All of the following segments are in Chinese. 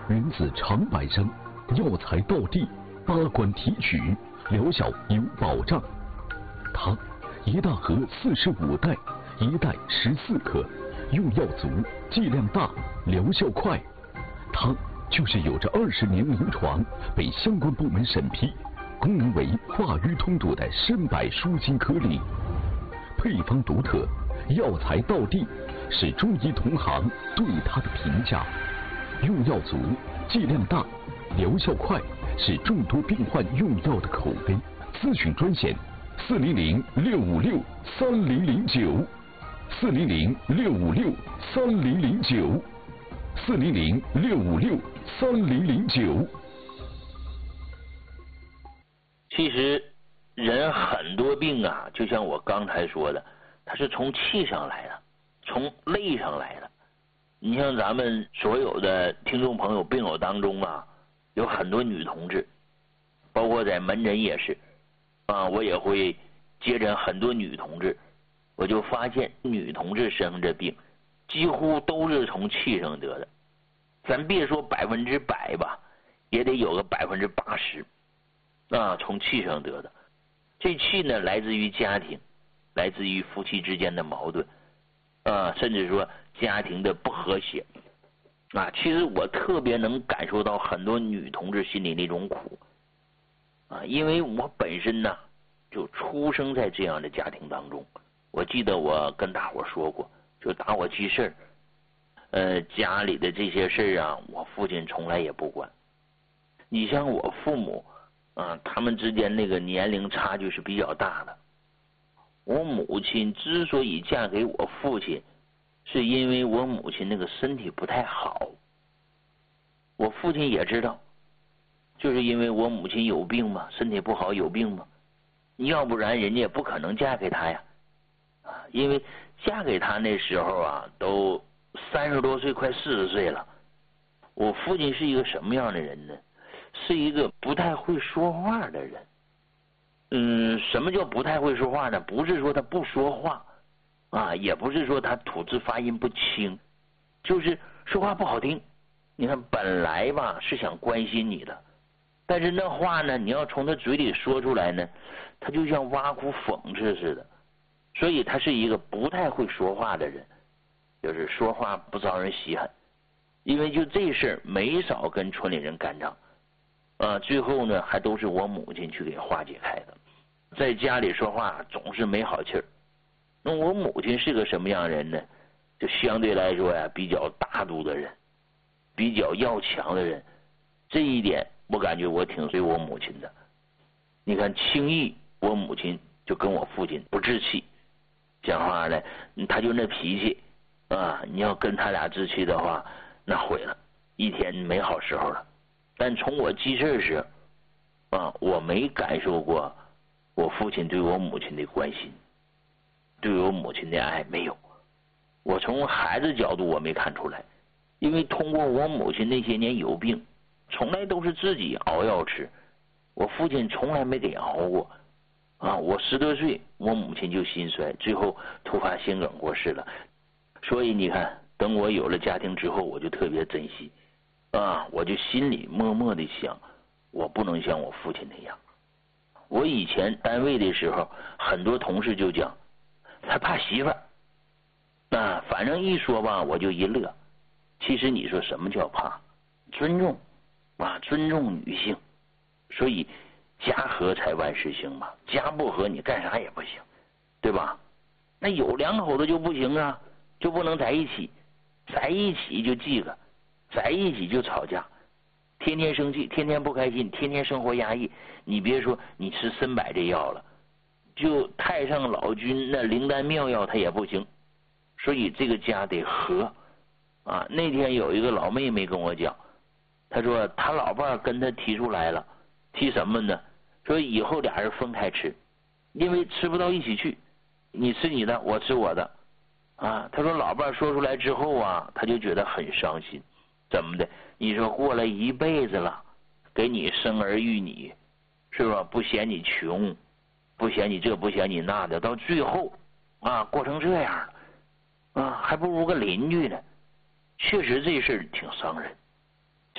源自长白山，药材到地，8关提取，疗效有保障。它一大盒45袋，一袋14克，用药足，剂量大，疗效快。它就是有着20年临床，被相关部门审批，功能为化瘀通堵的参柏舒筋颗粒。配方独特，药材到地，是中医同行对它的评价。用药足，剂量大，疗效快，是众多病患用药的口碑。咨询专线：400-656-3009，400-656-3009。 其实人很多病啊，就像我刚才说的，它是从气上来的，从累上来的。你像咱们所有的听众朋友病友当中啊，有很多女同志，包括在门诊也是啊，我也会接诊很多女同志，我就发现女同志生这病几乎都是从气上得的。咱别说100%吧，也得有个80%啊，从气上得的。这气呢，来自于家庭，来自于夫妻之间的矛盾啊，甚至说家庭的不和谐啊。其实我特别能感受到很多女同志心里那种苦啊，因为我本身呢就出生在这样的家庭当中。我记得我跟大伙说过，就打我记事家里的这些事啊，我父亲从来也不管。你像我父母啊，他们之间那个年龄差距是比较大的。我母亲之所以嫁给我父亲，是因为我母亲那个身体不太好。我父亲也知道，就是因为我母亲有病嘛，身体不好有病嘛，要不然人家也不可能嫁给他呀。因为嫁给他那时候啊，都30多岁，快40岁了。我父亲是一个什么样的人呢？是一个不太会说话的人。什么叫不太会说话呢？不是说他不说话啊，也不是说他吐字发音不清，就是说话不好听。你看本来吧是想关心你的，但是那话呢，你要从他嘴里说出来呢，他就像挖苦讽刺似的。所以他是一个不太会说话的人，就是说话不招人稀罕。因为就这事儿没少跟村里人干仗啊，最后呢还都是我母亲去给化解开的。在家里说话总是没好气儿。那我母亲是个什么样人呢？就相对来说呀，比较大度的人，比较要强的人。这一点我感觉我挺随我母亲的。你看轻易我母亲就跟我父亲不置气，讲话呢他就那脾气啊，你要跟他俩置气的话，那毁了，一天没好时候了。但从我记事时啊，我没感受过我父亲对我母亲的关心，对我母亲的爱没有。我从孩子角度我没看出来，因为通过我母亲那些年有病，从来都是自己熬药吃，我父亲从来没给熬过啊。我10多岁，我母亲就心衰，最后突发心梗过世了。所以你看，等我有了家庭之后，我就特别珍惜啊，我就心里默默的想，我不能像我父亲那样。我以前单位的时候，很多同事就讲他怕媳妇儿啊，反正一说吧我就一乐。其实你说什么叫怕？尊重啊，尊重女性。所以家和才万事兴嘛，家不和你干啥也不行，对吧？那有两口子就不行啊，就不能在一起，在一起就记个，在一起就吵架，天天生气，天天不开心，天天生活压抑。你别说你吃参柏这药了，就太上老君那灵丹妙药他也不行。所以这个家得和啊。那天有一个老妹妹跟我讲，她说她老伴跟她提出来了，提什么呢？说以后俩人分开吃，因为吃不到一起去，你吃你的，我吃我的啊。她说老伴说出来之后啊，她就觉得很伤心。怎么的？你说过了一辈子了，给你生儿育女，是吧？不嫌你穷，不嫌你这不嫌你那的，到最后啊过成这样了啊，还不如个邻居呢。确实这事儿挺伤人。这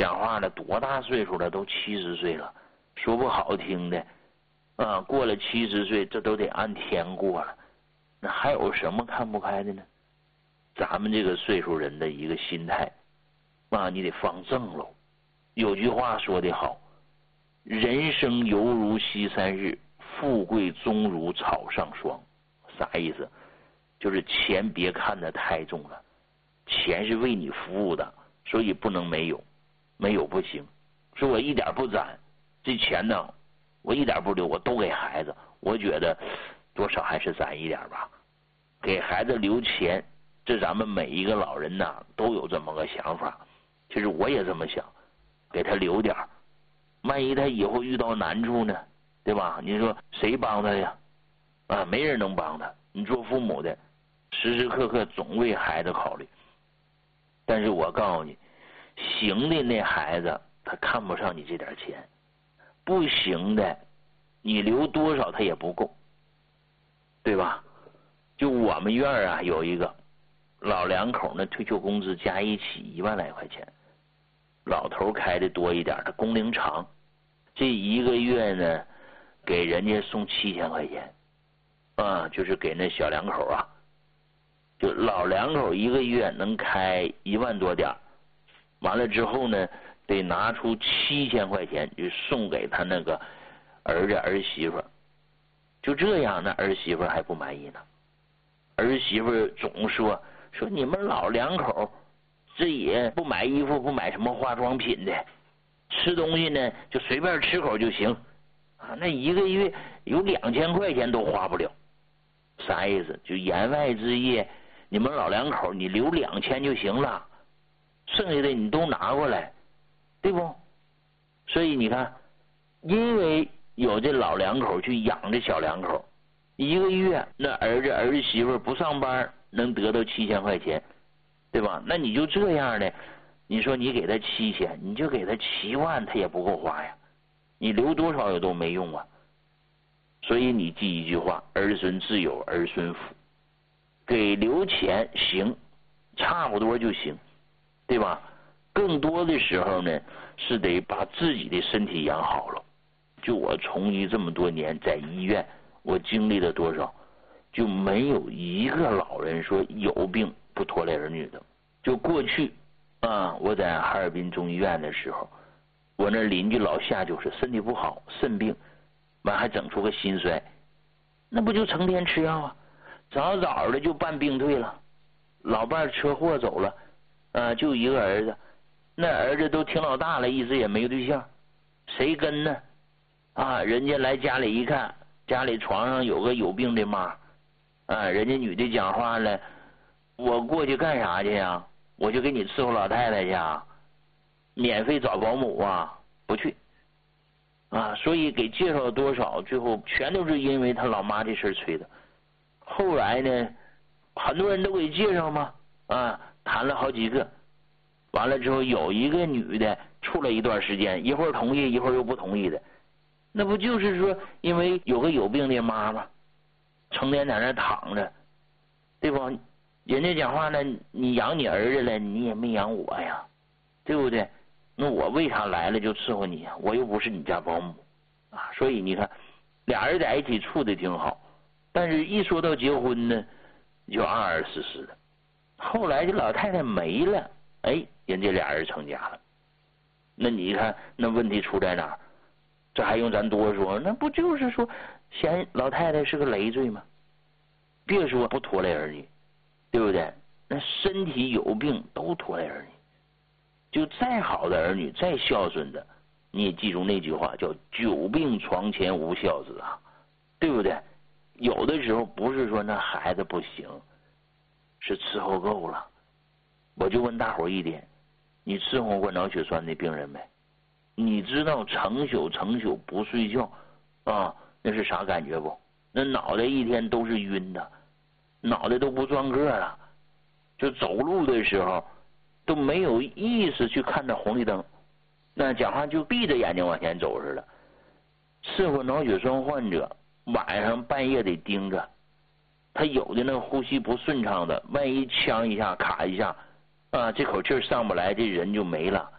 讲话了，多大岁数了？都70岁了，说不好听的，过了70岁，这都得按天过了，那还有什么看不开的呢？咱们这个岁数人的一个心态，你得放正喽。有句话说得好，人生犹如西山日，富贵终如草上霜。啥意思？就是钱别看得太重了，钱是为你服务的，所以不能没有，没有不行。说我一点不攒，这钱呢，我一点不留，我都给孩子。我觉得多少还是攒一点吧，给孩子留钱，这咱们每一个老人呐都有这么个想法。其实我也这么想，给他留点，万一他以后遇到难处呢，对吧？你说谁帮他呀？没人能帮他。你做父母的，时时刻刻总为孩子考虑。但是我告诉你，行的那孩子他看不上你这点钱，不行的，你留多少他也不够，对吧？就我们院有一个老两口呢，退休工资加一起1万来块钱，老头开的多一点，他工龄长，这一个月呢给人家送7000块钱，就是给那小两口就老两口一个月能开1万多点，完了之后呢，得拿出7000块钱就送给他那个儿子儿媳妇，就这样，那儿媳妇还不满意呢。儿媳妇总说你们老两口这也不买衣服，不买什么化妆品的，吃东西呢就随便吃口就行那一个月有2000块钱都花不了。啥意思？就言外之意，你们老两口你留2000就行了，剩下的你都拿过来，对不？所以你看，因为有这老两口去养这小两口，一个月那儿子儿媳妇不上班能得到7000块钱，对吧？那你就这样的，你说你给他7000，你就给他7万，他也不够花呀，你留多少也都没用啊。所以你记一句话，儿孙自有儿孙福，给留钱行，差不多就行，对吧？更多的时候呢，是得把自己的身体养好了。就我从医这么多年，在医院我经历了多少，就没有一个老人说有病不拖累儿女的。就过去我在哈尔滨中医院的时候，我那邻居老夏就是身体不好，肾病，完还整出个心衰，那不就成天吃药早早的就办病退了。老伴车祸走了就一个儿子，那儿子都挺老大了，一直也没对象，谁跟呢人家来家里一看，家里床上有个有病的妈人家女的讲话了，我过去干啥去呀？我就给你伺候老太太去免费找保姆不去所以给介绍多少，最后全都是因为他老妈这事吹的。后来呢，很多人都给介绍嘛谈了好几个，完了之后有一个女的处了一段时间，一会儿同意一会儿又不同意的，那不就是说因为有个有病的妈妈成天在那躺着，对吧？人家讲话呢，你养你儿子了，你也没养我呀，对不对？那我为啥来了就伺候你我又不是你家保姆所以你看俩人在一起处的挺好，但是一说到结婚呢就二死死的。后来这老太太没了，人家俩人成家了。那你看那问题出在哪儿？这还用咱多说？那不就是说嫌老太太是个累赘吗？别说不拖累儿女，对不对？那身体有病都拖累儿女。就再好的儿女，再孝顺的，你也记住那句话，叫久病床前无孝子对不对？有的时候不是说那孩子不行，是伺候够了。我就问大伙一点，你伺候过脑血栓的病人没？你知道成宿不睡觉那是啥感觉不？那脑袋一天都是晕的，脑袋都不转个了，就走路的时候都没有意识去看到红绿灯，那讲话就闭着眼睛往前走似的。伺候脑血栓患者晚上半夜得盯着，他有的那呼吸不顺畅的，万一呛一下卡一下这口气上不来，这人就没了。